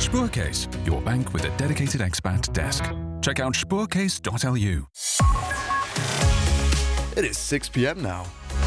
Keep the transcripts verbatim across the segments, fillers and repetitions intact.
Spoorcase, your bank with a dedicated expat desk. Check out spoorcase dot l u. It is six p.m. now.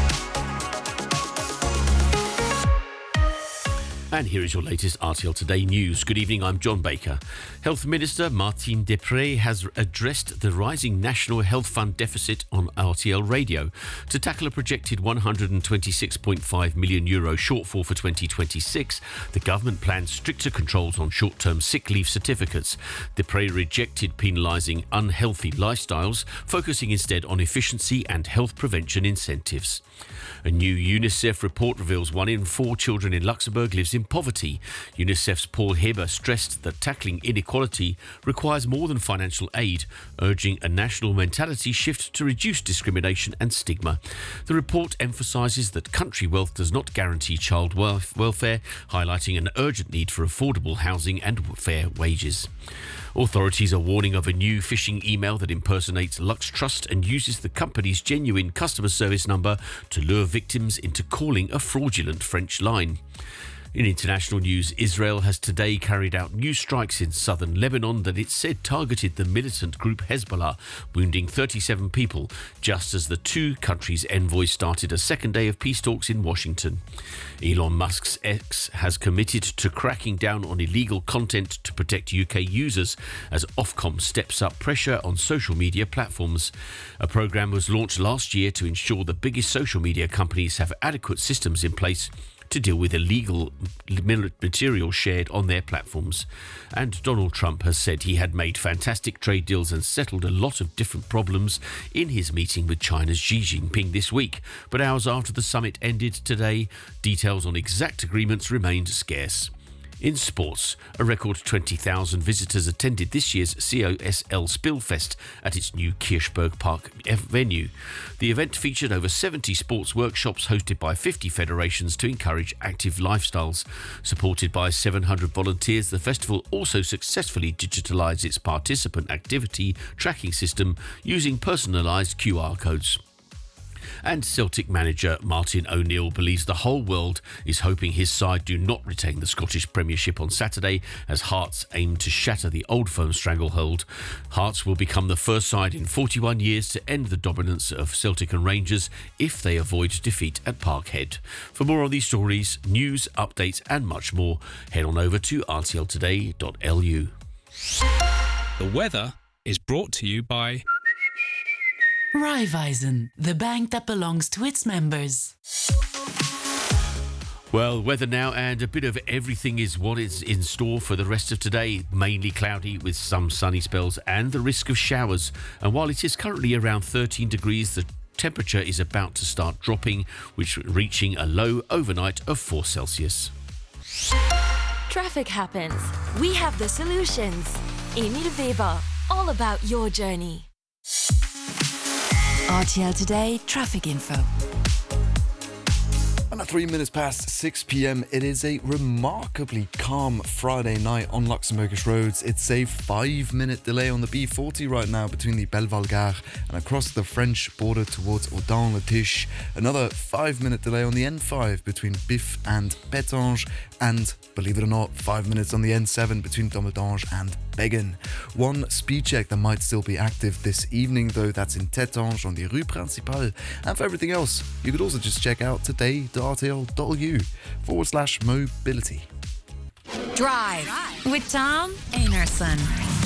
And here is your latest R T L Today news. Good evening, I'm John Baker. Health Minister Martine Deprez has addressed the rising National Health Fund deficit on R T L Radio to tackle a projected one hundred twenty-six point five million euro shortfall for twenty twenty-six. The government plans stricter controls on short-term sick leave certificates. Deprez rejected penalising unhealthy lifestyles, focusing instead on efficiency and health prevention incentives. A new UNICEF report reveals one in four children in Luxembourg lives in poverty. UNICEF's Paul Heber stressed that tackling inequality requires more than financial aid, urging a national mentality shift to reduce discrimination and stigma. The report emphasises that country wealth does not guarantee child welfare, highlighting an urgent need for affordable housing and fair wages. Authorities are warning of a new phishing email that impersonates Lux Trust and uses the company's genuine customer service number to lure victims into calling a fraudulent French line. In international news, Israel has today carried out new strikes in southern Lebanon that it said targeted the militant group Hezbollah, wounding thirty-seven people, just as the two countries' envoys started a second day of peace talks in Washington. Elon Musk's X has committed to cracking down on illegal content to protect U K users as Ofcom steps up pressure on social media platforms. A programme was launched last year to ensure the biggest social media companies have adequate systems in place to deal with illegal material shared on their platforms. And Donald Trump has said he had made fantastic trade deals and settled a lot of different problems in his meeting with China's Xi Jinping this week. But hours after the summit ended today, details on exact agreements remained scarce. In sports, a record twenty thousand visitors attended this year's C O S L Spielfest at its new Kirchberg Park venue. The event featured over seventy sports workshops hosted by fifty federations to encourage active lifestyles. Supported by seven hundred volunteers, the festival also successfully digitalised its participant activity tracking system using personalised Q R codes. And Celtic manager Martin O'Neill believes the whole world is hoping his side do not retain the Scottish Premiership on Saturday as Hearts aim to shatter the Old Firm stranglehold. Hearts will become the first side in forty-one years to end the dominance of Celtic and Rangers if they avoid defeat at Parkhead. For more on these stories, news, updates and much more, head on over to r t l today dot l u. The weather is brought to you by Raiffeisen, the bank that belongs to its members. Well, weather now, and a bit of everything is what is in store for the rest of today. Mainly cloudy with some sunny spells and the risk of showers. And while it is currently around thirteen degrees, the temperature is about to start dropping, which reaching a low overnight of four Celsius. Traffic happens. We have the solutions. Emil Weber, all about your journey. R T L Today Traffic Info. And at three minutes past six p.m, it is a remarkably calm Friday night on Luxembourgish roads. It's a five-minute delay on the B forty right now between the Belleval Gare and across the French border towards Audun-le-Tiche. Another five-minute delay on the N five between Biff and Pétange. And, believe it or not, five minutes on the N seven between Domeldange and Beggen. One speed check that might still be active this evening, though, that's in Tétange on the Rue Principale. And for everything else, you could also just check out today.rtl.lu forward slash mobility. Drive with Tom Einarson.